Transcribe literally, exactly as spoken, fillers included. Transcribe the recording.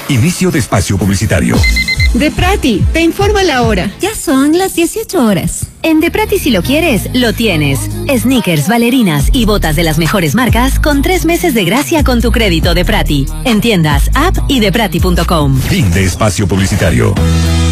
Inicio de espacio publicitario. De Prati, te informa la hora. Ya son las dieciocho horas. En De Prati, si lo quieres, lo tienes. Sneakers, bailarinas y botas de las mejores marcas con tres meses de gracia con tu crédito De Prati. En tiendas, app y deprati punto com. Fin de espacio publicitario.